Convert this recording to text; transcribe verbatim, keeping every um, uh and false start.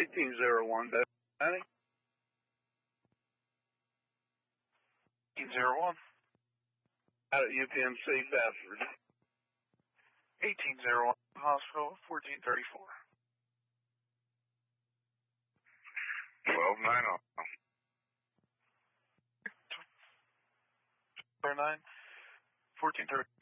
eighteen zero one, Danny. eighteen zero one. Out at U P M C, Bafford. eighteen zero one, hospital, fourteen thirty-four. twelve nine oh. nine, fourteen thirty.